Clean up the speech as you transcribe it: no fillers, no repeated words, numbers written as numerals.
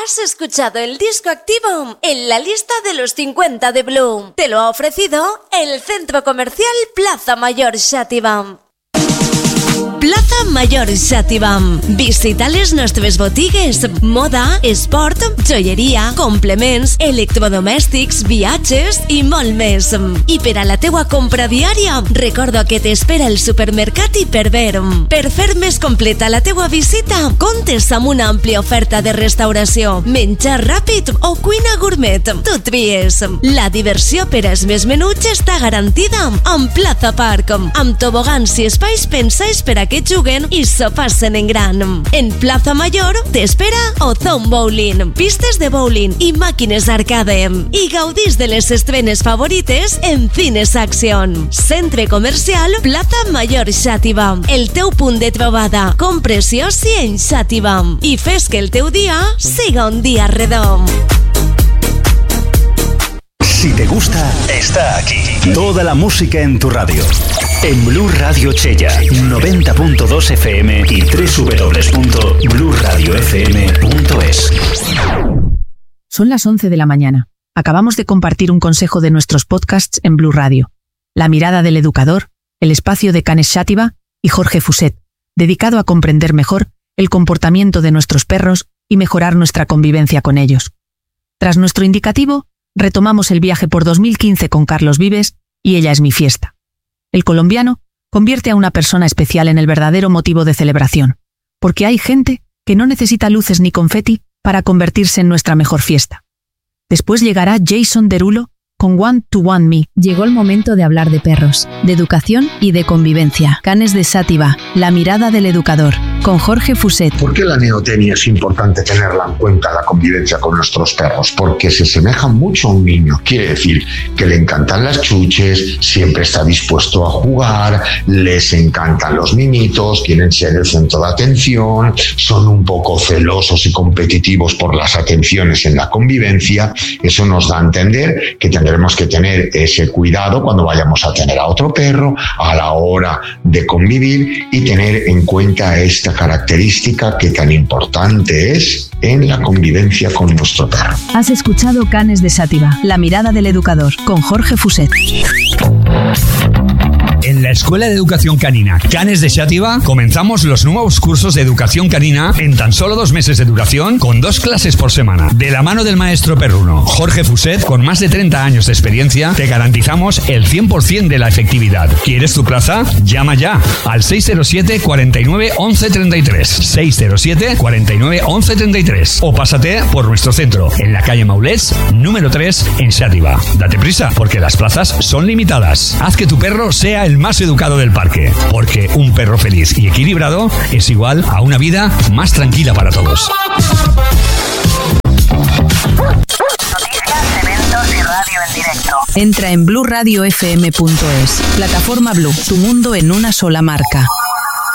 Has escuchado el disco activo en la lista de los 50 de Blue. Te lo ha ofrecido el Centro Comercial Plaza Mayor Xàtiva. Plaza Mayor Xàtiva. Visita les nostres botigues: moda, esport, joieria, complements, electrodomèstics, viatges i molt més. I per a la teua compra diària, recorda que t'espera el supermercat Hiperver. Per fer més completa la teua visita, comptes amb una àmplia oferta de restauració, menjar ràpid o cuina gourmet. Tu tries. La diversió per als més menuts està garantida amb Plaza Park, amb tobogans i espais pensats per a que juguen i s'ho passen en gran. En Plaza Mayor t'espera Ozone Bowling, pistes de bowling i màquines arcade. I gaudís de les estrenes favorites en Cines Acción. Centre Comercial Plaza Mayor Xàtiva, el teu punt de trobada. Compres i oci en Xàtiva i fes que el teu dia siga un dia redó. Si te gusta, está aquí. Toda la música en tu radio. En Blue Radio Chella, 90.2 FM y www.blueradiofm.es. Son las 11 de la mañana. Acabamos de compartir un consejo de nuestros podcasts en Blue Radio. La mirada del educador, el espacio de Canes Xàtiva y Jorge Fuset, dedicado a comprender mejor el comportamiento de nuestros perros y mejorar nuestra convivencia con ellos. Tras nuestro indicativo, retomamos el viaje por 2015 con Carlos Vives y Ella es mi fiesta. El colombiano convierte a una persona especial en el verdadero motivo de celebración, porque hay gente que no necesita luces ni confeti para convertirse en nuestra mejor fiesta. Después llegará Jason Derulo con One to One Me. Llegó el momento de hablar de perros, de educación y de convivencia. Canes de Xàtiva, la mirada del educador, con Jorge Fuset. ¿Por qué la neotenia es importante tenerla en cuenta, la convivencia con nuestros perros? Porque se asemejan mucho a un niño. Quiere decir que le encantan las chuches, siempre está dispuesto a jugar, les encantan los mimitos, quieren ser el centro de atención, son un poco celosos y competitivos por las atenciones en la convivencia. Eso nos da a entender que tendremos que tener ese cuidado cuando vayamos a tener a otro perro a la hora de convivir y tener en cuenta esta característica que tan importante es en la convivencia con nuestro perro. Has escuchado Canes de Xàtiva, la mirada del educador, con Jorge Fuset. En la Escuela de Educación Canina Canes de Xàtiva comenzamos los nuevos cursos de educación canina en tan solo 2 meses de duración, con 2 clases por semana. De la mano del maestro perruno Jorge Fuset, con más de 30 años de experiencia, te garantizamos el 100% de la efectividad. ¿Quieres tu plaza? Llama ya al 607 49 11 33, 607 49 11 33, o pásate por nuestro centro en la calle Maulets, número 3, en Xàtiva. Date prisa, porque las plazas son limitadas. Haz que tu perro sea el más educado del parque, porque un perro feliz y equilibrado es igual a una vida más tranquila para todos. Noticias, eventos y radio en directo. Entra en blueradiofm.es. Plataforma Blue, tu mundo en una sola marca.